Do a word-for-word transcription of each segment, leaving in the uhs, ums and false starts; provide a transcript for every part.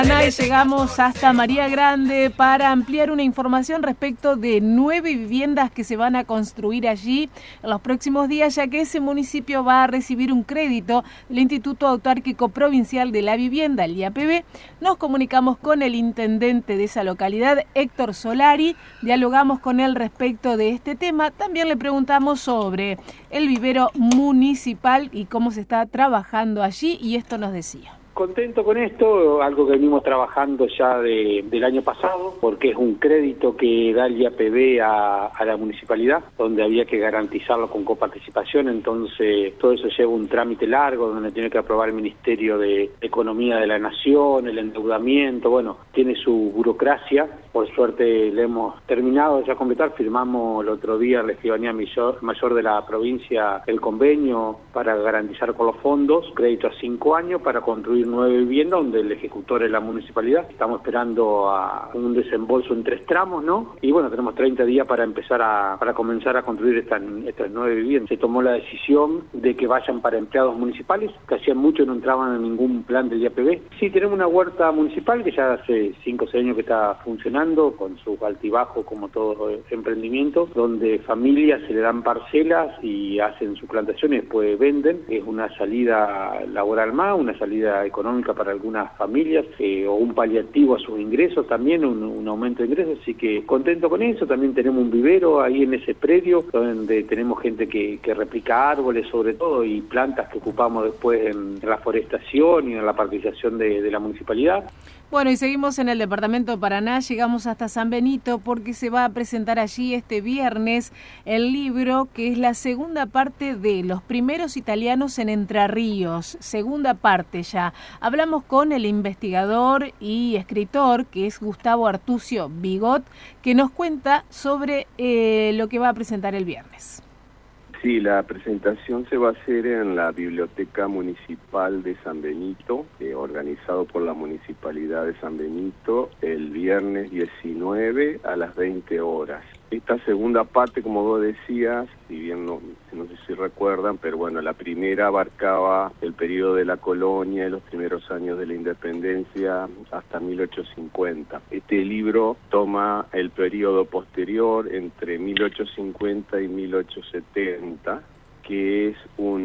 Y llegamos hasta María Grande para ampliar una información respecto de nueve viviendas que se van a construir allí en los próximos días, ya que ese municipio va a recibir un crédito del Instituto Autárquico Provincial de la Vivienda, el I A P B. Nos comunicamos con el intendente de esa localidad, Héctor Solari, dialogamos con él respecto de este tema. También le preguntamos sobre el vivero municipal y cómo se está trabajando allí, y esto nos decía. Contento con esto, algo que venimos trabajando ya de, del año pasado, porque es un crédito que da el I A P B a, a la municipalidad, donde había que garantizarlo con coparticipación. Entonces todo eso lleva un trámite largo, donde tiene que aprobar el Ministerio de Economía de la Nación, el endeudamiento, bueno, tiene su burocracia. Por suerte le hemos terminado ya completar, firmamos el otro día la Escribanía Mayor, mayor de la provincia el convenio para garantizar con los fondos, crédito a cinco años para construir nueve viviendas, donde el ejecutor es la municipalidad. Estamos esperando a un desembolso en tres tramos, ¿no? Y bueno, tenemos treinta días para empezar a para comenzar a construir estas, estas nueve viviendas. Se tomó la decisión de que vayan para empleados municipales, que hacían mucho no entraban en ningún plan del I A P B. Sí, tenemos una huerta municipal que ya hace cinco o seis años que está funcionando, con sus altibajos como todo emprendimiento, donde familias se le dan parcelas y hacen su plantación y después venden. Es una salida laboral más, una salida económica para algunas familias, eh, o un paliativo a sus ingresos también, un, un aumento de ingresos, así que contento con eso. También tenemos un vivero ahí en ese predio, donde tenemos gente que, que replica árboles sobre todo, y plantas que ocupamos después en la forestación y en la participación de, de la municipalidad. Bueno, y seguimos en el departamento de Paraná, llegamos hasta San Benito porque se va a presentar allí este viernes el libro que es la segunda parte de Los primeros italianos en Entre Ríos, segunda parte ya. Hablamos con el investigador y escritor que es Gustavo Artucio Bigot, que nos cuenta sobre eh, lo que va a presentar el viernes. Sí, la presentación se va a hacer en la Biblioteca Municipal de San Benito, eh, organizado por la Municipalidad de San Benito, el viernes diecinueve a las veinte horas. Esta segunda parte, como vos decías, si bien no, no sé si recuerdan, pero bueno, la primera abarcaba el periodo de la colonia y los primeros años de la independencia hasta mil ochocientos cincuenta. Este libro toma el periodo posterior entre mil ochocientos cincuenta y mil ochocientos setenta, que es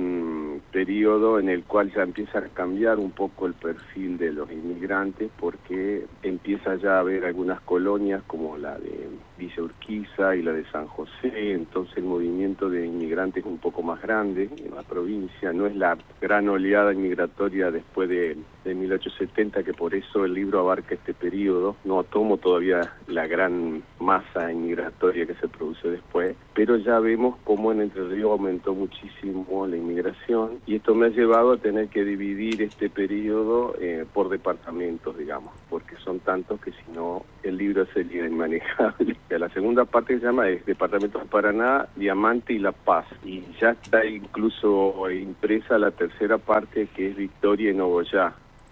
un periodo en el cual ya empieza a cambiar un poco el perfil de los inmigrantes, porque empieza ya a haber algunas colonias como la de Villa Urquiza y la de San José. Entonces el movimiento de inmigrantes es un poco más grande en la provincia, no es la gran oleada inmigratoria después de, de mil ochocientos setenta, que por eso el libro abarca este periodo. No tomo todavía la gran masa inmigratoria que se produce después, pero ya vemos cómo en Entre Ríos aumentó muchísimo la inmigración, y esto me ha llevado a tener que dividir este periodo eh, por departamentos, digamos, porque son tantos que si no el libro sería inmanejable. La segunda parte se llama es Departamentos de Paraná, Diamante y La Paz, y ya está incluso impresa la tercera parte, que es Victoria y Nogoyá.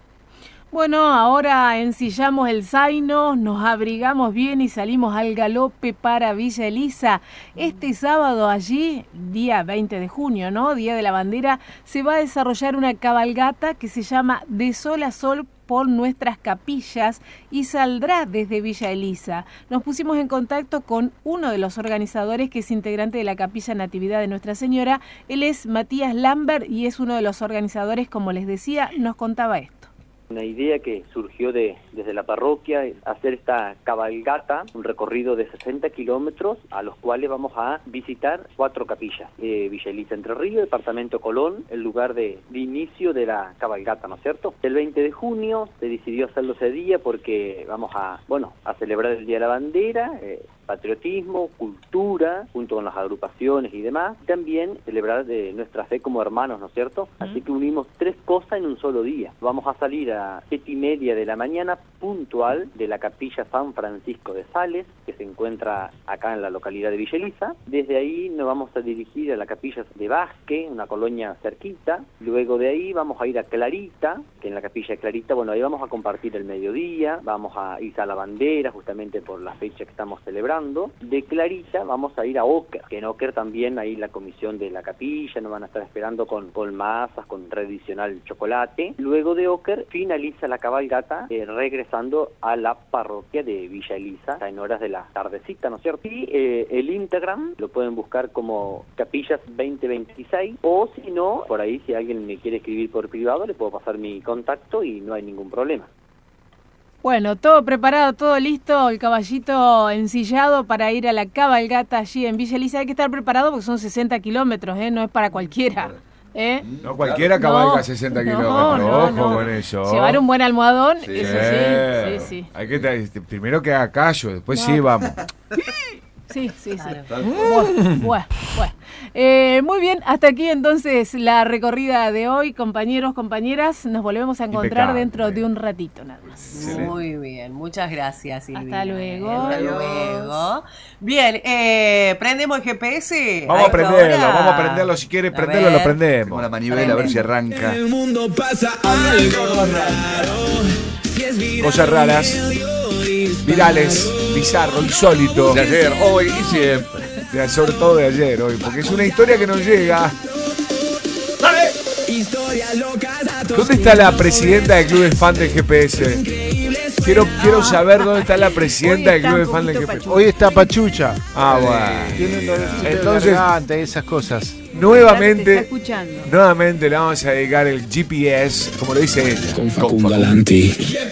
Bueno, ahora ensillamos el zaino, nos abrigamos bien y salimos al galope para Villa Elisa. Este sábado allí, día veinte de junio, ¿no? Día de la Bandera, se va a desarrollar una cabalgata que se llama De Sol a Sol por nuestras capillas y saldrá desde Villa Elisa. Nos pusimos en contacto con uno de los organizadores, que es integrante de la Capilla Natividad de Nuestra Señora. Él es Matías Lambert y es uno de los organizadores, como les decía, nos contaba esto. Una idea que surgió de, desde la parroquia es hacer esta cabalgata, un recorrido de sesenta kilómetros, a los cuales vamos a visitar cuatro capillas. Eh, Villa Elisa, Entre Ríos, departamento Colón, el lugar de, de inicio de la cabalgata, ¿no es cierto? El veinte de junio se decidió hacerlo ese día porque vamos a, bueno, a celebrar el Día de la Bandera, eh, patriotismo, cultura, junto con las agrupaciones y demás, también celebrar de nuestra fe como hermanos, ¿no es cierto? Así que unimos tres cosas en un solo día. Vamos a salir a siete y media de la mañana puntual de la Capilla San Francisco de Sales, que se encuentra acá en la localidad de Villa Elisa. Desde ahí nos vamos a dirigir a la Capilla de Vázquez, una colonia cerquita. Luego de ahí vamos a ir a Clarita, que en la Capilla de Clarita, bueno, ahí vamos a compartir el mediodía, vamos a ir a la bandera, justamente por la fecha que estamos celebrando. esperando. De Clarita vamos a ir a Oker, que en Oker también hay la comisión de la capilla, nos van a estar esperando con, con masas, con tradicional chocolate. Luego de Oker finaliza la cabalgata eh, regresando a la parroquia de Villa Elisa en horas de la tardecita, ¿no es cierto? Y eh, el Instagram lo pueden buscar como Capillas veinte veintiséis, o si no, por ahí si alguien me quiere escribir por privado le puedo pasar mi contacto y no hay ningún problema. Bueno, todo preparado, todo listo, el caballito ensillado para ir a la cabalgata allí en Villa Elisa. Hay que estar preparado porque son sesenta kilómetros, ¿eh? No es para cualquiera. ¿Eh? No cualquiera cabalga no, sesenta no, kilómetros, no, ojo no. con eso. Llevar un buen almohadón, Sí. eso sí, sí, sí. Hay que primero que haga callo, después No. sí vamos. Sí, sí, sí. Claro. Bueno, bueno, bueno. Eh, muy bien, hasta aquí entonces la recorrida de hoy, compañeros, compañeras. Nos volvemos a encontrar Impecable. dentro de un ratito nada más. Muy bien, muchas gracias, Silvina. Hasta luego. Hasta Adiós. luego. Bien, eh, ¿prendemos el G P S? Vamos a esta prenderlo, hora? vamos a prenderlo. Si quiere A prenderlo, ver. lo Tengo prendemos. la manivela a ver si arranca. El mundo pasa algo raro. Si es viral, Cosas raras, virales, bizarro, insólito. De ayer, hoy y siempre. De- sobre todo de ayer, hoy, porque es una historia que nos llega. historia loca, datos ¿Dónde está la presidenta del club de fan del G P S? Quiero, quiero saber dónde está la presidenta del club de fan del G P S. Hoy está Pachucha. Ah, bueno. Tiene un dolorcito de Entonces- garganta y esas cosas. Te está Nuevamente, escuchando. nuevamente le vamos a dedicar el G P S, como lo dice ella, con Facundo Galanti.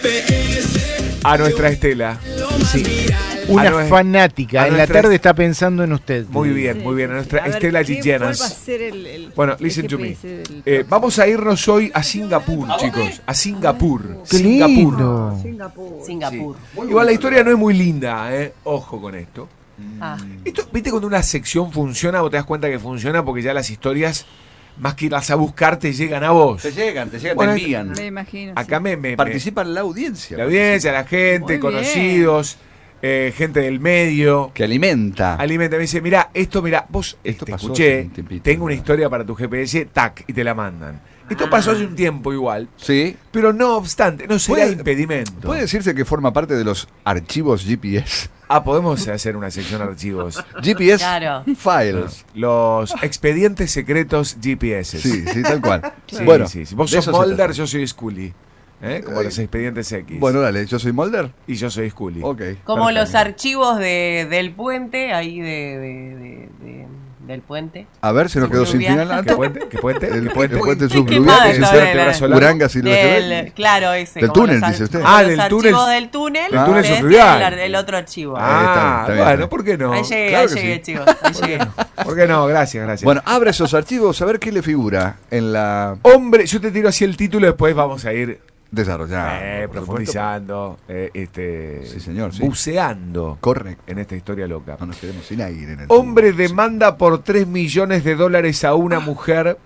a nuestra Estela. Sí. A Una nues- fanática. a En la nuestra- tarde está pensando en usted. Muy bien, muy bien. A nuestra A ver, Estela ¿qué- Gigenas. cuál va a ser el- el- Bueno, el listen to me. G P S del Eh, vamos a irnos hoy a Singapur, chicos. A Singapur. ¡Qué Singapur. lindo! Singapur. Sí. Igual la historia no es muy linda, ¿eh? Ojo con esto. Ah, Esto, ¿viste cuando una sección funciona? Vos te das cuenta que funciona porque ya las historias, más que irlas a buscar, te llegan a vos. Te llegan, te llegan, Bueno, te envían. Me imagino. Acá me, me, me- Participa la audiencia. la audiencia, la gente, Muy conocidos, eh, gente del medio. Que alimenta. Alimenta, me dice, mira, esto, mira, vos Esto te pasó escuché, hace un tiempito, tengo una ¿verdad? historia para tu G P S, tac, y te la mandan. Esto pasó hace un tiempo igual, Sí. pero no obstante, no será Puede- impedimento. Puede decirse que forma parte de los archivos G P S. Ah, podemos hacer una sección de archivos. G P S Claro. Files. Los expedientes secretos G P S. Sí, sí, tal cual. Sí, Bueno, sí, sí. Vos de sos eso se Mulder, trata. yo soy Scully. ¿eh? Como Eh, los expedientes X. Bueno, dale, yo soy Mulder. Y yo soy Scully. Ok. Como Perfecto. los archivos de, del puente, ahí de, de- de- de- del puente. A ver, se nos quedó sin Subfluvial. final ¿Qué antes. puente? ¿Qué puente? El, ¿Qué puente? el puente Estoy subfluvial. quemada que se todavía, hace la- brazo largo. Urangas y los Del, claro, ese. Del como túnel, los ar- dice usted. como Ah, los del archivos túnel. del túnel. Del túnel este, subfluvial. El, el otro archivo. Ah, está bien, Ah, está bien, bueno, está ¿por qué no? Ahí llegué, claro ahí que llegué, sí. chicos. Ahí llegué. ¿Por qué no? Gracias, gracias. Bueno, abre esos archivos, a ver qué le figura en la Hombre, yo te tiro así el título, después vamos a ir desarrollada. eh, por supuesto. profundizando, eh, este, Sí, señor, sí. buceando Correcto. en esta historia loca. No nos quedemos sin aire en el Hombre túnel. demanda por tres millones de dólares a una mujer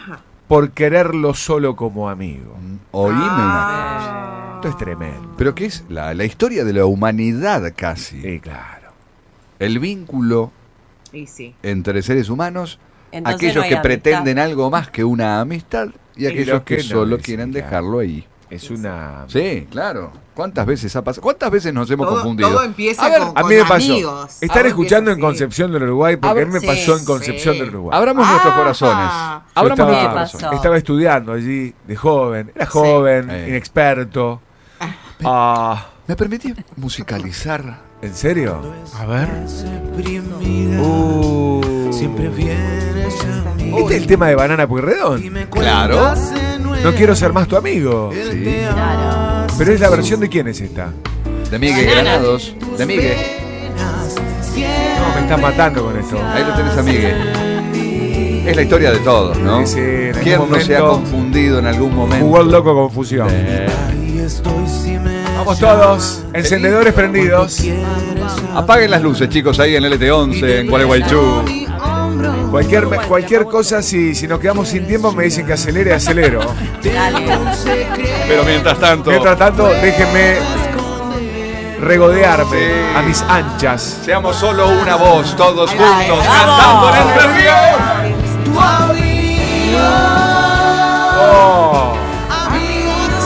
por quererlo solo como amigo. Mm, Oíme una cosa. Esto es tremendo. Pero que es la, la historia de la humanidad casi. Sí, claro. El vínculo Y sí. entre seres humanos, Entonces aquellos no hay que amistad. pretenden algo más que una amistad y Y aquellos los que, que no, solo sí, quieren claro. dejarlo ahí. Es una... Sí, claro. ¿Cuántas veces ha pasado? ¿Cuántas veces nos hemos Todo, confundido? todo empieza A ver, con, A con mí me pasó. amigos. Están Todo escuchando en empieza así. Concepción del Uruguay porque A a ver, mí me sí, pasó en sí. Concepción del Uruguay. Abramos Ah. nuestros corazones. Yo Abramos estaba, nuestros ¿Qué corazones. pasó? estaba estudiando allí de joven. Era joven, Eh. inexperto. Ah, ¿Me permitís musicalizar? ¿En serio? A ver. Uh. Siempre vienes a mí. Este es el tema de Banana Pueyrredón. Claro. No quiero ser más tu amigo. Sí. Claro. Pero es la versión de quién es esta. De Miguel Granados. De Miguel. No, me estás matando con esto. Ahí lo tenés a Miguel. Es la historia de todos, ¿no? Sí, sí, en algún ¿Quién no se ha momento confundido en algún momento? Jugó el loco confusión. Eh, Ahí estoy si me Vamos todos, encendedores prendidos. Apaguen las luces, chicos, ahí en el L T once, en Gualeguaychú. Cualquier, cualquier cosa, si, si nos quedamos sin tiempo, me dicen que acelere, acelero. Dale. Pero mientras tanto, Mientras tanto, déjenme regodearme Sí. a mis anchas. seamos solo una voz, todos juntos, vamos. cantando en el perdido. Oh.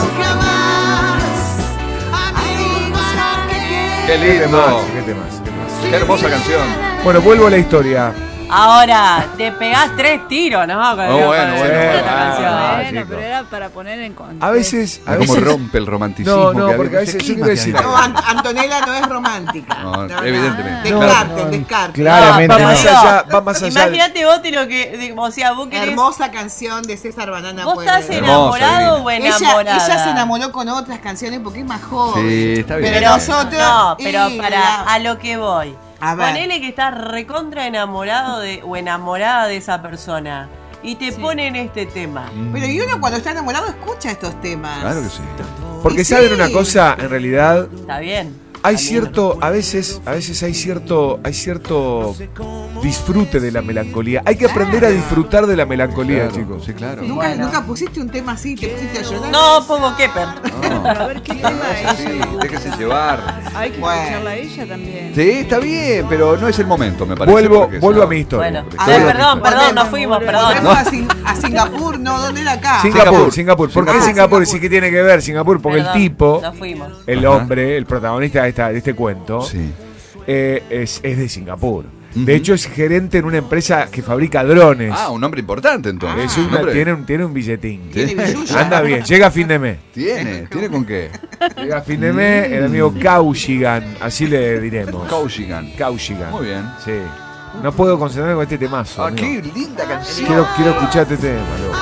Qué ¿Qué lindo. temas? ¿Qué temas? ¿Qué temas? Qué hermosa canción. Bueno, vuelvo a la historia. Ahora, te pegás tres tiros, ¿no? Con, Oh, con- bueno, con bueno. esta Ah, canción, ¿eh? Bueno, chicos. pero era para poner en contexto. A veces, a Cómo veces rompe el romanticismo. No, no, que porque había- a veces ¿Qué yo clima quiero que decir hay? No, An- Antonella no es romántica. No, evidentemente. Descarte, No, no, descarte. claramente va no. más allá, va más allá. Imagínate vos te lo que, de- o sea, vos querés, Hermosa canción de César Banana. vos Pueblo. estás Hermosa, enamorado o Ella, enamorada. ella se enamoró con otras canciones porque es más joven. Sí, está bien. Pero nosotros. No, pero y para la- a lo que voy. A ver. Ponele que estás recontra enamorado de o enamorada de esa persona y te ponen este tema. Pero y uno cuando está enamorado escucha estos temas. Claro que sí. Porque Y saben sí. una cosa, en realidad Está bien. hay También. cierto, a veces, a veces hay cierto, hay cierto disfrute de la melancolía. Hay que aprender a disfrutar de la melancolía, Claro, chicos. Sí, claro. ¿Nunca, Bueno. nunca pusiste un tema así, te pusiste a llorar. No, pongo Kepper. No. A ver qué tema es. Sí, déjese llevar. Hay que Bueno. escucharla a ella también. Sí, está bien, pero no es el momento, me parece. Vuelvo, porque vuelvo si a no- mi historia. Bueno, A a ver, ver, perdón, perdón, volvemos, nos fuimos, perdón. Volvemos a, Sing- a Singapur, no, ¿dónde era acá? Singapur, Singapur. Singapur. ¿Por qué Ah, Singapur? Singapur. Sí que tiene que ver Singapur, porque Perdón, el tipo, Nos fuimos. el Ajá. hombre, el protagonista de, esta, de este cuento, Sí. eh, es, es de Singapur. Ujú. De hecho, es gerente en una empresa que fabrica drones. Ah, un nombre importante entonces. Es Un una- hombre- tiene, un, tiene un billetín. Tiene billulla. Anda bien, llega a fin de mes. Tiene, ¿tiene con qué? Llega a fin de mes el amigo Kaushigan, así le diremos. Kaushigan. Kaushigan. Muy bien. Sí. No puedo concentrarme con este temazo. Ah, amigo. qué linda canción. Quiero, quiero escuchar este tema, loco.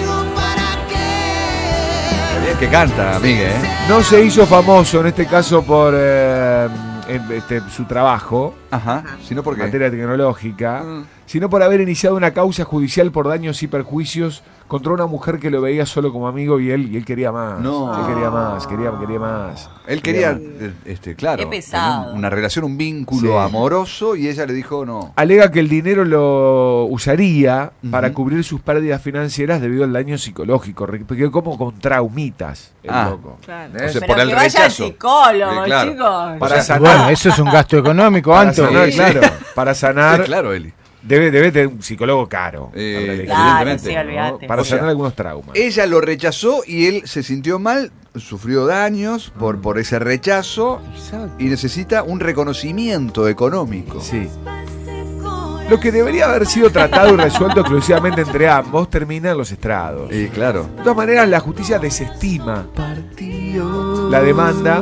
Qué bien que canta, amiga, ¿eh? No se hizo famoso en este caso por eh, en- este, su trabajo Ajá. Sino en porque. materia tecnológica, Mm. sino por haber iniciado una causa judicial por daños y perjuicios contra una mujer que lo veía solo como amigo y él y él quería más. No. Él quería más, quería, quería más. Él quería, más. eh, este, claro, Qué pesado. tener una relación, un vínculo Sí. amoroso y ella le dijo no. Alega que el dinero lo usaría para Ujú. cubrir sus pérdidas financieras debido al daño psicológico, re- porque como con traumitas, el Ah. loco. Claro. ¿Eh? O sea, Pero por el que vaya al rechazo. psicólogo, Sí, claro. chicos. Para O sea, sanar, Bueno, eso es un gasto económico, para Anto. sanar, Sí, sí. claro, para sanar, Sí, claro, Eli. debe, debe tener un psicólogo caro. Eh, habrá elegido, Claro, evidentemente, sí, ¿no? olvídate. Para O sea, sanar algunos traumas. Ella lo rechazó y él se sintió mal, sufrió daños por, por ese rechazo y necesita un reconocimiento económico. Sí. Lo que debería haber sido tratado y resuelto exclusivamente entre ambos termina en los estrados. Y claro. De todas maneras, la justicia desestima la demanda,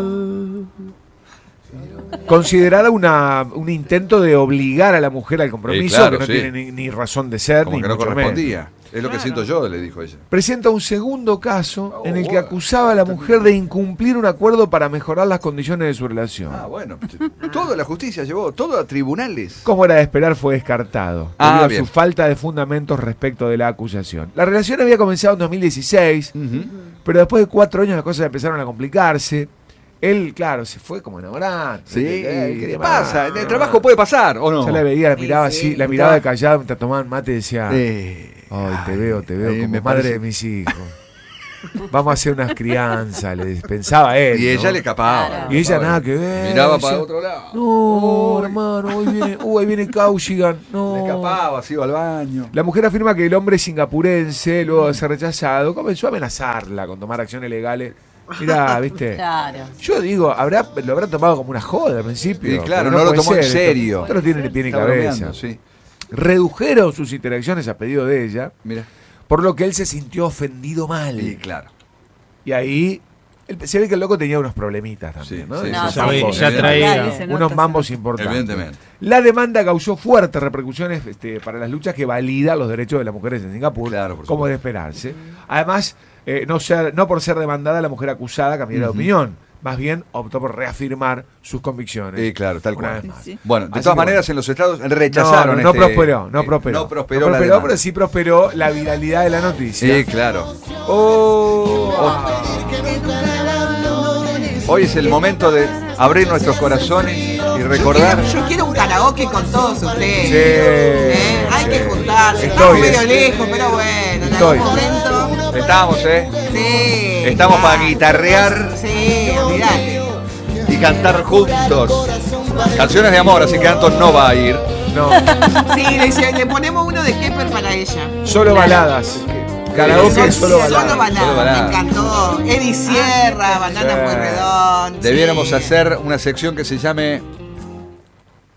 considerada una, un intento de obligar a la mujer al compromiso, Sí, claro, que no sí. tiene ni, ni razón de ser, Como ni que no mucho correspondía. menos. Es lo que siento yo, le dijo ella. Presenta un segundo caso en el que bueno. acusaba a la mujer de incumplir un acuerdo para mejorar las condiciones de su relación. Ah, bueno. Todo la justicia llevó, todo a tribunales. Como era de esperar, fue descartado Ah, debido a bien. su falta de fundamentos respecto de la acusación. La relación había comenzado en dos mil dieciséis, Ujú. pero después de cuatro años las cosas empezaron a complicarse. Él, claro, se fue como enamorado. Sí, Él quería ¿qué más. pasa? En el trabajo puede pasar, ¿o no? Ya la veía, la Sí, miraba sí. así, la miraba de callado mientras tomaban mate y decía, Eh, ay, te veo, te veo a mí como me madre parece- de mis hijos. Vamos a hacer unas crianzas, le pensaba él. Y ella ¿no? le escapaba. Claro. Y ella Escapaba. nada que ver. Miraba decía, para otro lado. No, hermano, hoy viene, uh, ahí viene Kaushigan. No. Le escapaba, se iba al baño. La mujer afirma que el hombre singapurense, luego de ser rechazado, comenzó a amenazarla con tomar acciones legales. Mirá, viste. Claro. Yo digo, habrá, lo habrá tomado como una joda al principio. Sí, claro, pero no lo puede tomó en ser, esto- serio. Esto no tiene ni pie ni Está cabeza. bromeando, sí. Redujeron sus interacciones a pedido de ella, Mira. por lo que él se sintió ofendido mal. Y claro. Y ahí él- se ve que el loco tenía unos problemitas también, Sí, ¿no? sí, Esos sí, Ya, sí. mambos, ya ¿eh? traía. Se nota, unos se mambos nota. importantes. Evidentemente. La demanda causó fuertes repercusiones este, para las luchas que validan los derechos de las mujeres en Singapur, Claro, por como supuesto. de esperarse. Además, eh, no, ser, no por ser demandada la mujer acusada cambiara Ujú. de opinión, más bien optó por reafirmar sus convicciones. Sí, claro, tal Una cual. vez más. Sí. Bueno, de Así todas que maneras, bueno. en los estados No, rechazaron no, no este- prosperó, no eh, prosperó. No prosperó No la prosperó, demanda. pero sí prosperó la viralidad de la noticia. Sí, claro. Oh, Hoy es el momento de abrir nuestros corazones y recordar. Yo quiero, yo quiero un karaoke con todos ustedes. Sí, ¿Eh? Hay sí. que juntarse. Estoy, Estamos medio eh. lejos, pero bueno, en Estoy. algún momento. Estamos, ¿eh? Sí. Estamos para claro. guitarrear Sí, olvidate. y cantar juntos. Canciones de amor, así que Anton no va a ir. no, Sí, le, le ponemos uno de Kepper para ella. solo baladas. Karaoke, solo baladas. Solo balada, Solo balada. me encantó. Eddie Sierra, Banana Sí. Pueyrredón. Debiéramos sí. hacer una sección que se llame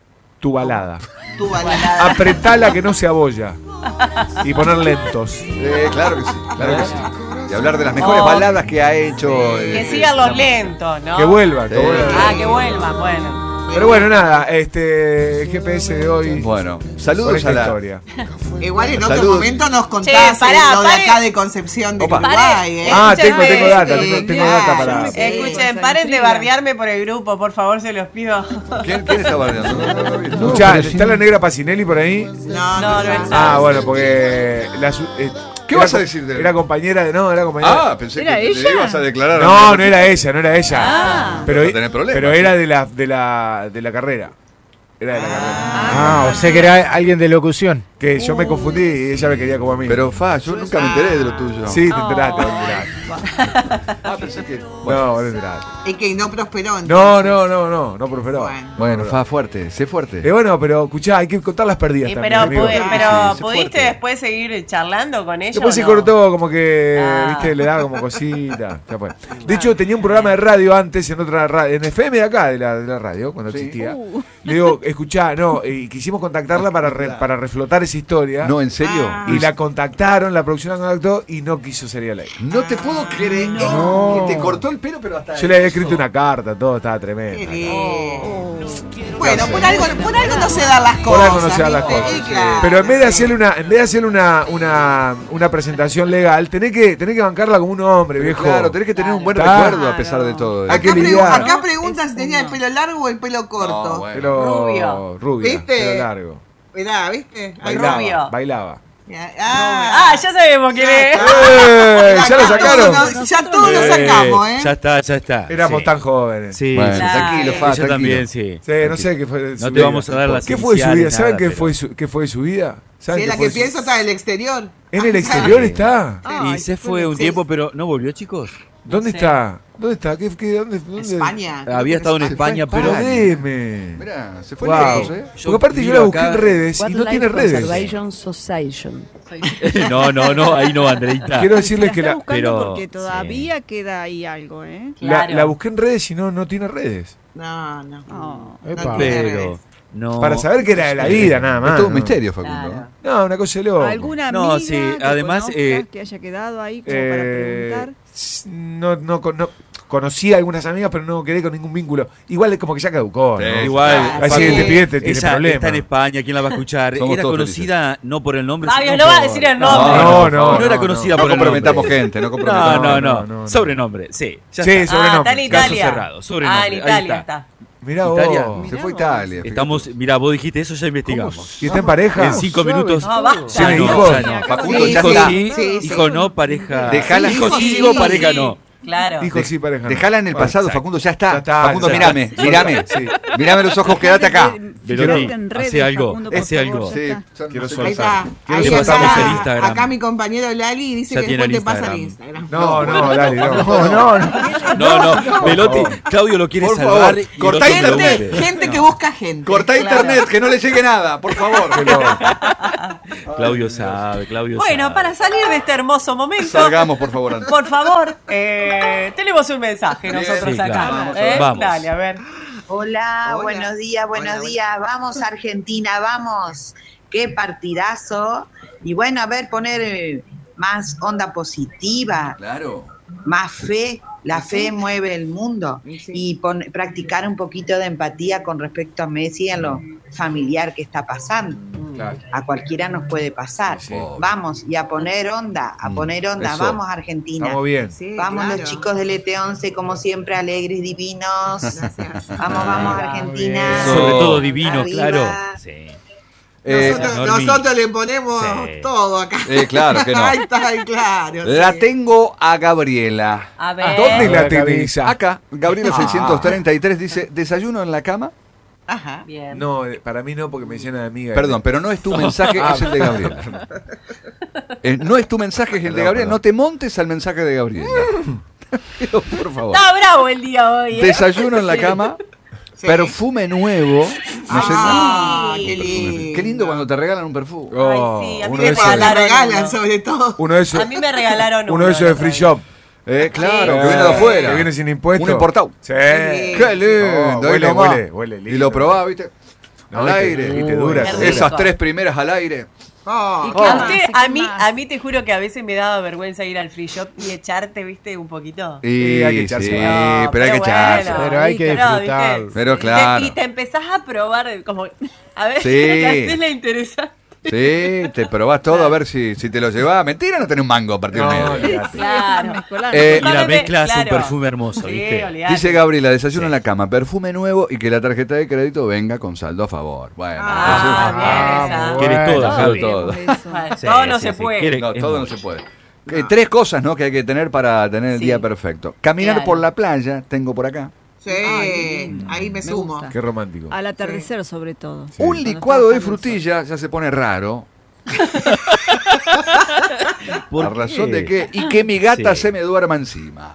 tu balada. Tu balada. Apretala que no se abolla. Y poner lentos. Eh, claro que sí, claro que sí. Y hablar de las mejores Oh. baladas que ha hecho. Que eh, sigan los lentos, ¿no? Que vuelva, que Sí. vuelva. Ah, que vuelvan, bueno. Pero bueno, nada, este el G P S de hoy. Bueno, con saludos esta a la. historia. Igual en otro Saludos. momento nos contás Che, pará, eh, lo de pare. acá de Concepción de Opa. Uruguay, ¿eh? Ah, tengo, Escúchame, tengo data, eh, tengo, tengo claro, data para. yo me quedé Escuchen, paren de bardearme por el grupo, por favor, se los pido. ¿Quién, quién está bardeando? No, no, no, no. Escuchá, ¿está la negra Pacinelli por ahí? No, No, no no, está. Ah, bueno, porque. La, su- eh, ¿Qué era vas a co- decir de él? Era compañera de. No, era compañera. Ah, pensé ¿Era que ella? te ibas a declarar. No, no era ella, no era ella. Ah. pero, Vas a tener problemas. pero era de la, de la, de la carrera. Era de la carrera. Ah, o sea que era alguien de locución. Que yo me confundí y ella me quería como a mí. Pero Fa, yo nunca me enteré de lo tuyo. Sí, te enteraste, te enteraste. Ah, pensé que. No, Bueno, vos te enteraste. Es que no prosperó. entonces. No, no, no, no, no prosperó. Bueno. bueno, Fa, fuerte, sé fuerte. Eh, bueno, pero escuchá, hay que contar las perdidas Eh, también, pero amigo. pu- Ah, pero sí, ¿pudiste fuerte. después seguir charlando con ella? Después o se no? cortó, como que, Ah. viste, le daba como cosita. Ya fue. De hecho, tenía un programa de radio antes en otra radio, en F M de acá, de la, de la radio, cuando Sí. existía. Uh. Le digo, escuchá, no, y quisimos contactarla para, re- para reflotar esa historia. No, ¿en serio? Ah. Y la contactaron, la producción la contactó y no quiso salir al aire. No te puedo creer No. que te cortó el pelo, pero hasta. Yo le había escrito una carta, todo estaba tremendo. Qué lindo. Bueno, por algo, por algo no se dan las Por cosas. algo no se dan las ¿viste? cosas. Sí, claro, Pero en vez de sí. hacerle una, en vez de hacerle una, una, una presentación legal, tenés que, tenés que bancarla como un hombre, Pero viejo. Claro, tenés que tener un buen Claro. recuerdo a pesar de todo. Hay que Acá, pregu- lidiar. acá preguntan si tenía el pelo largo o el pelo corto. No, bueno. Pero Rubio. rubia, ¿Viste? pelo largo. Mirá, ¿viste? Ahí Bailaba, Rubio. bailaba. Ya- Ah, ya sabemos quién Ya es. está. ¡Eh! ¿Ya lo todos sacaron? nos- ya todos lo sacamos, ¿eh? Ya está, ya está. Éramos Sí. tan jóvenes. Sí, Bueno, sí, Claro. tranquilo, Fa, Yo tranquilo. también, sí. Sí, no sé qué fue de su No te vida. vamos a dar las ¿Qué fue de su vida? iniciales, ¿Saben nada, qué, pero- fue su, qué fue de su vida? ¿Saben Sí, qué la fue que de su- pienso está en el exterior. ¿En el Ah, exterior ¿sabe? está? Ay, Y se fue un sí. tiempo, pero ¿no volvió, chicos? ¿Dónde sé. está? ¿Dónde está? ¿Qué, qué, dónde, dónde? España. Había estado en Creo que España, fue pero... Jodeme. Mirá, se fue Wow. lejos, ¿eh? Yo Porque aparte yo miro la busqué acá- en redes y no tiene redes. Conservation Society. No, no, no, ahí no, Andreita. Quiero decirles que está la, buscando pero- porque todavía queda ahí algo, ¿eh? la, Claro. la busqué en redes y no, no tiene redes. No, no. Oh. No Epa. tiene Pero... redes. No. Para saber que era de la vida, nada más. Es todo un ¿no? misterio, Facundo. Claro. No, una cosa de loco. ¿Alguna No, amiga sí, que además, conozcas eh, que haya quedado ahí como Eh, para preguntar? s- no, no, con- no- conocí a algunas amigas, pero no quedé con ningún vínculo. Igual es como que ya caducó, ¿no? Sí, Igual, Claro. Así Sí. te pide, te tiene ella problemas. está en España, ¿quién la va a escuchar? Somos Era todos conocida no por el nombre, Fabio, sino no va a por- decir el No, nombre. No, no, no, no era no, conocida No por el nombre. comprometamos gente, no No, comprometamos. no, no, No, no, no. Sobrenombre, sí. Ya Sí, está. sobrenombre. Ah, está en Caso Italia. cerrado, sobrenombre, Ah, en ahí Italia está. está. Mirá Italia. vos. Se fue a Italia. fíjate. Estamos, mira, vos dijiste eso, ya investigamos. ¿Y está en pareja? En cinco minutos. No, basta. Ya ¿Tiene no, hijos? ya no. Facundo, Sí, ya Hijo está. sí, Sí, sí. hijo no, pareja. Dejala. Hijo Sí, sí, o sí, pareja sí. no. Claro. Dijo sí, pareja. Dejala en el pasado, Exacto. Facundo, ya está. Ya está, Facundo, ya mírame, está. mírame. Sí. Mírame los ojos, quédate acá. Velotti, en redes, hace algo, Facundo, por hace favor, algo. ya Sí, está. ya Quiero no sé. Ahí soltar. está. Quiero Ahí Le soltar pasamos acá, el Instagram. acá mi compañero Lali dice Ya que tiene después el te pasa el Instagram. Instagram. No, no, dale, no. No, no, No, no, Velotti, Claudio lo quiere Por salvar. favor, y cortá el otro no Gente, quiere. gente que busca gente. Cortá Claro. internet, que no le llegue nada, por favor. Pero- Claudio sabe, Claudio Bueno, sabe. para salir de este hermoso momento, Salgamos, por favor, antes. por favor, eh, tenemos un mensaje nosotros Sí, acá. claro. Vamos, ¿eh? vamos. Dale, a ver. Hola, Hola. buenos días, buenos Hola, días. Vamos Argentina, vamos. Qué partidazo. Y bueno, a ver, poner eh, más onda positiva, Claro. más fe. La fe mueve el mundo. Y pon- practicar un poquito de empatía con respecto a Messi en lo familiar que está pasando. Claro. A cualquiera nos puede pasar. Sí. Vamos, y a poner onda, a Mm, poner onda. eso. Vamos Argentina. Estamos bien. Sí, Vamos claro. los chicos del E T once, como siempre, alegres, divinos. Gracias. Vamos, vamos Argentina. Eso. Sobre todo divino, Arriba. claro. Sí. Eh, Nosotros, Normi. nosotros le ponemos Sí. todo acá. Eh, claro que no. Ahí está, ahí, claro. La sí. tengo a Gabriela. A ver. ¿Dónde la Acá tenés? Acá, Gabriela Ah. seiscientos treinta y tres dice, ¿desayuno en la cama? Ajá. Bien. No, eh, para mí no, porque me llena de amiga. Perdón, pero no es tu mensaje, Ah, es el de Gabriela. Eh, no es tu mensaje, es el de Perdón, Gabriela. perdón. No te montes al mensaje de Gabriela. Pero, por favor. Está bravo el día hoy, ¿eh? Desayuno en la cama, Sí. perfume nuevo. No sé Ah, qué- qué lindo. Qué lindo cuando te regalan un perfume. Oh, Ay, sí, a mí uno me de Que esos, te regalaron regalan, uno. sobre todo. uno de esos, A mí me regalaron uno de esos de el free otro shop. Eh, claro, Eh, que viene de afuera. Que viene sin impuestos. Un importado. Sí. Qué Qué lindo. Oh, ahí huele, nomás. huele, huele lindo. Y lo probás, ¿viste? No, al y te- aire. y te dura. Qué rico. Esas tres primeras al aire. Oh, Y que ¿Qué a, más? usted- ¿Qué a mí, más? a mí te juro que a veces me daba vergüenza ir al free shop y echarte, viste, un poquito. Y, Sí, hay que sí, echarse. pero, No, hay que bueno, echarse. Pero hay que ¿viste? No, disfrutarlo. ¿viste? Pero Y te- claro. Y te empezás a probar, como, a ver Sí. si te haces la interesante. Sí, te probás todo a ver si, si te lo llevas. Mentira, no tenés un mango a partir No, del medio. olvidate. Claro. Eh, Y la Totalmente, mezcla hace un claro. perfume hermoso, Sí, ¿viste? olvidate. Dice Gabriela, desayuno en la cama, perfume nuevo y que la tarjeta de crédito venga con saldo a favor. Bueno, Ah, eso- bien esa. muy Querés bueno. todo, todo, Javi. todo. Bueno, Sí, todo sí, no sí, se sí. puede. Quiere- No, es todo no mucho. se puede. Eh, tres cosas, ¿no? que hay que tener para tener el Sí. día perfecto. Caminar Claro. por la playa, tengo por acá. sí, Ay, qué lindo. ahí me Me sumo. gusta. Qué romántico. Al atardecer, sobre todo. Un Cuando licuado de está bajando el sol. frutilla ya se pone raro. ¿Por ¿A razón qué? de qué? Y que mi gata Sí. se me duerma encima.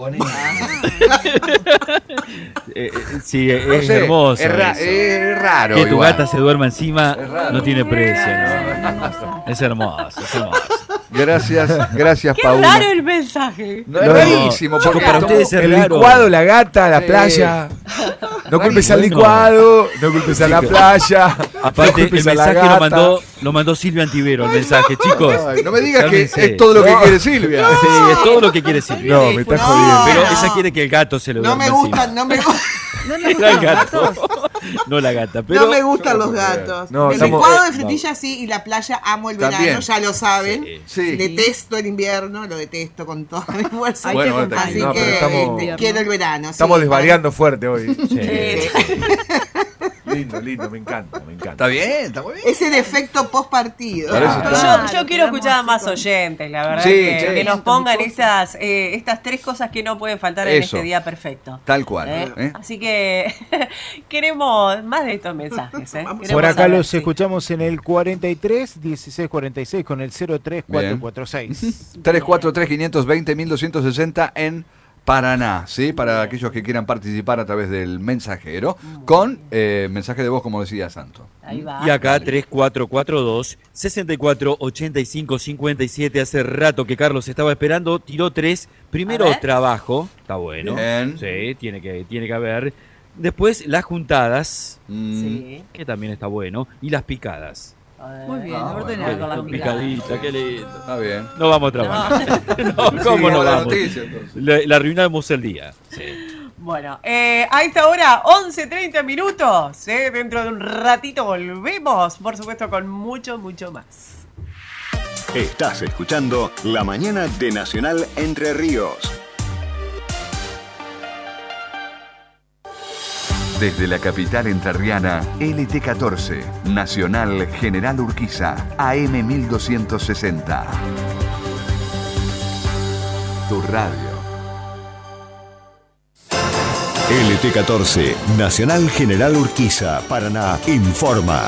Eh, eh, sí, es, No es sé, hermoso. Es, ra- eso. es raro. Que tu igual. gata se duerma encima Es raro. no tiene precio, Hermosa. ¿no? Es hermoso, es hermoso. Gracias, gracias, Qué Paula. raro el mensaje. No, es No, rarísimo, chicos, porque para esto- ustedes es El raro. licuado, la gata, la Sí. playa. No culpes al Bueno. licuado, no culpes a la playa. no Aparte, el culpes a la mensaje lo gata. mandó, lo mandó Silvia Antivero, el mensaje, chicos. Ay, no me digas que cálmense. es todo lo que No. quiere Silvia. Sí, es todo lo que quiere Silvia. No, me estás No. jodiendo. Pero no. ella quiere que el gato se lo No duerma me encima. gustan, no me, gu- ¿No le No el gustan los gato. gatos? No la gata, pero no me gustan los no puedo creer. gatos. No, el estamos- licuado eh, de frutilla sí y la playa amo el verano, También. ya lo saben. Sí. Sí. Detesto el invierno, lo detesto con toda mi fuerza. Ahí Bueno, te bueno, Así no, pero que estamos- este, quiero el verano. Estamos sí, desvariando fuerte hoy. Sí. Eh, Lindo, lindo, me encanta, me encanta. Está bien, está muy bien. Es el efecto post partido. Para eso Yo, está. yo quiero escuchar a más oyentes, la verdad, Sí, que, sí. que nos Sí. pongan estas, eh, estas tres cosas que no pueden faltar en Eso. este día perfecto. Tal cual. ¿Eh? ¿eh? Así que queremos más de estos mensajes. ¿eh? Queremos Por acá saber, los sí. escuchamos en el cuarenta y tres, dieciséis cuarenta y seis con el cero tres cuatro cuatro seis. tres cuatro tres, cinco dos cero, mil doscientos sesenta en Paraná, ¿sí? Para aquellos que quieran participar a través del mensajero con eh, mensaje de voz, como decía Santo. Ahí va. Y acá tres cuatro cuatro dos, seis cuatro ocho cinco cinco siete. Hace rato que Carlos estaba esperando, tiró tres. Primero A ver. trabajo, está bueno. Bien. Sí, tiene que, tiene que haber. Después las juntadas, Mm, Sí. que también está bueno. Y las picadas. A ver. Muy bien, Ah, ordenado. bueno, con Picadita, qué lindo. Está bien. No vamos a trabajar. No, Sí, ¿cómo no la vamos? noticia, entonces. Le, le arruinamos el día. Sí. Bueno, eh, a esta hora, once treinta minutos. ¿eh? Dentro de un ratito volvemos, por supuesto, con mucho, mucho más. Estás escuchando La Mañana de Nacional Entre Ríos. Desde la capital entrerriana, L T catorce, Nacional General Urquiza, A M mil doscientos sesenta. Tu radio. L T catorce, Nacional General Urquiza, Paraná, informa.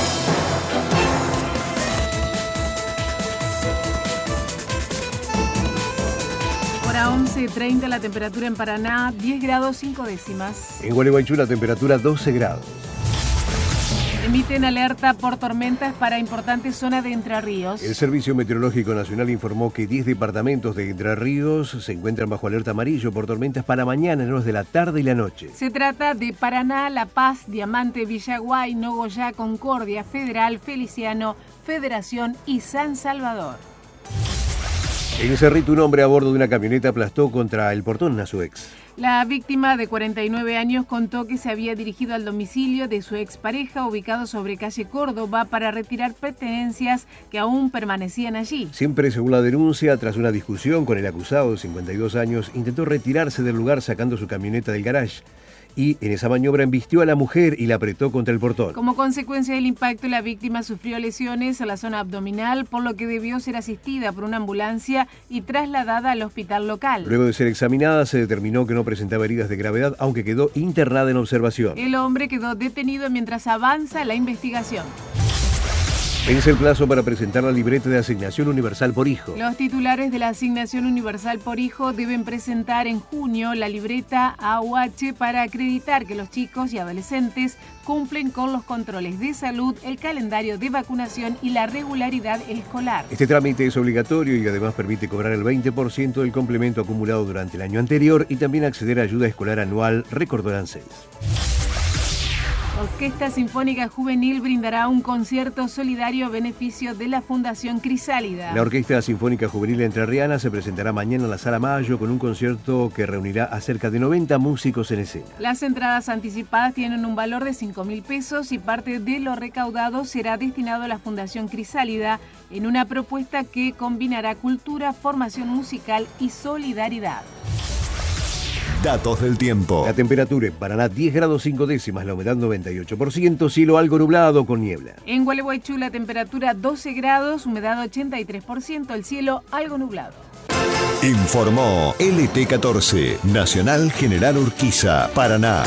Hora once treinta, la temperatura en Paraná, diez grados cinco décimas. En Gualeguaychú la temperatura doce grados. Emiten alerta por tormentas para importantes zonas de Entre Ríos. El Servicio Meteorológico Nacional informó que diez departamentos de Entre Ríos se encuentran bajo alerta amarillo por tormentas para mañana en horas de la tarde y la noche. Se trata de Paraná, La Paz, Diamante, Villaguay, Nogoyá, Concordia, Federal, Feliciano, Federación y San Salvador. En Cerrito, un hombre a bordo de una camioneta aplastó contra el portón a su ex. La víctima de cuarenta y nueve años contó que se había dirigido al domicilio de su expareja ubicado sobre calle Córdoba para retirar pertenencias que aún permanecían allí. Siempre según la denuncia, tras una discusión con el acusado de cincuenta y dos años, intentó retirarse del lugar sacando su camioneta del garage. Y en esa maniobra embistió a la mujer y la apretó contra el portón. Como consecuencia del impacto, la víctima sufrió lesiones a la zona abdominal, por lo que debió ser asistida por una ambulancia y trasladada al hospital local. Luego de ser examinada, se determinó que no presentaba heridas de gravedad, aunque quedó internada en observación. El hombre quedó detenido mientras avanza la investigación. Vence el plazo para presentar la libreta de asignación universal por hijo. Los titulares de la asignación universal por hijo deben presentar en junio la libreta A U H para acreditar que los chicos y adolescentes cumplen con los controles de salud, el calendario de vacunación y la regularidad escolar. Este trámite es obligatorio y además permite cobrar el veinte por ciento del complemento acumulado durante el año anterior y también acceder a ayuda escolar anual, recordó el ANSES. Orquesta Sinfónica Juvenil brindará un concierto solidario a beneficio de la Fundación Crisálida. La Orquesta Sinfónica Juvenil Entrerriana se presentará mañana en la Sala Mayo con un concierto que reunirá a cerca de noventa músicos en escena. Las entradas anticipadas tienen un valor de cinco mil pesos y parte de lo recaudado será destinado a la Fundación Crisálida en una propuesta que combinará cultura, formación musical y solidaridad. Datos del tiempo. La temperatura en Paraná diez grados cinco décimas, la humedad noventa y ocho por ciento, cielo algo nublado con niebla. En Gualeguaychú la temperatura doce grados, humedad ochenta y tres por ciento, el cielo algo nublado. Informó L T catorce, Nacional General Urquiza, Paraná.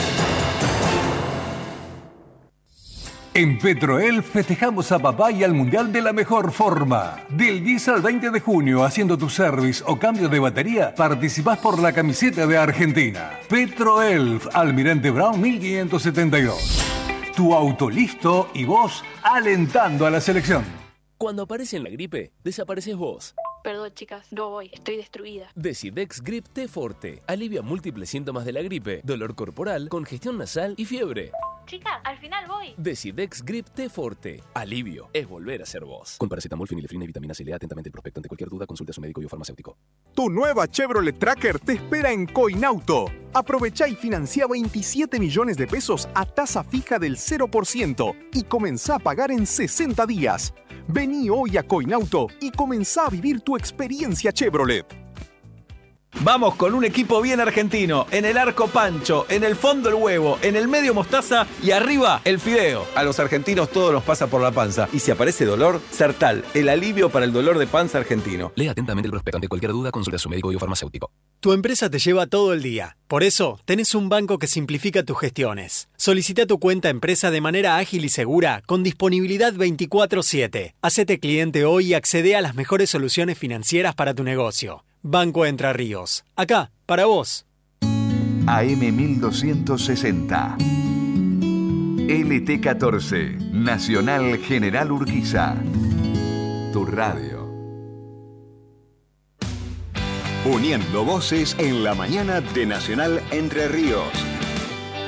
En Petroel festejamos a papá y al mundial de la mejor forma. Del diez al veinte de junio, haciendo tu service o cambio de batería, participás por la camiseta de Argentina. Petroel, Almirante Brown mil quinientos setenta y dos. Tu auto listo y vos alentando a la selección. Cuando aparece la gripe, desapareces vos. Perdón, chicas, no voy, estoy destruida. Decidex Grip T Forte alivia múltiples síntomas de la gripe, dolor corporal, congestión nasal y fiebre. Chicas, al final voy. Decidex Grip T Forte. Alivio es volver a ser vos. Con paracetamol, fenilefrina y vitamina C. Lea atentamente el prospecto. Ante cualquier duda, consulte a su médico y o farmacéutico. Tu nueva Chevrolet Tracker te espera en Coinauto. Aprovechá y financia veintisiete millones de pesos a tasa fija del cero por ciento y comenzá a pagar en sesenta días. Vení hoy a Coinauto y comenzá a vivir tu experiencia Chevrolet. Vamos con un equipo bien argentino. En el arco Pancho, en el fondo el huevo, en el medio mostaza y arriba el fideo. A los argentinos todo nos pasa por la panza. Y si aparece dolor, Sertal, el alivio para el dolor de panza argentino. Lea atentamente el prospecto. Ante cualquier duda, consulte a su médico y o farmacéutico. Tu empresa te lleva todo el día. Por eso, tenés un banco que simplifica tus gestiones. Solicita tu cuenta empresa de manera ágil y segura, con disponibilidad veinticuatro siete. Hacete cliente hoy y accede a las mejores soluciones financieras para tu negocio. Banco Entre Ríos. Acá, para vos. A M mil doscientos sesenta. L T catorce. Nacional General Urquiza. Tu radio. Uniendo voces en la mañana de Nacional Entre Ríos.